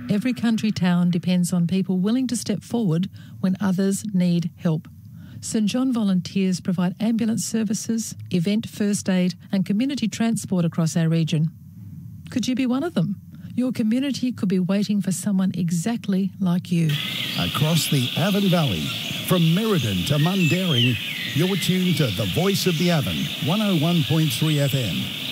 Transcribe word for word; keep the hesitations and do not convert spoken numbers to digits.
Every country town depends on people willing to step forward when others need help. St John volunteers provide ambulance services, event first aid and community transport across our region. Could you be one of them? Your community could be waiting for someone exactly like you. Across the Avon Valley, from Merredin to Mundaring, you're tuned to the Voice of the Avon, one oh one point three F M.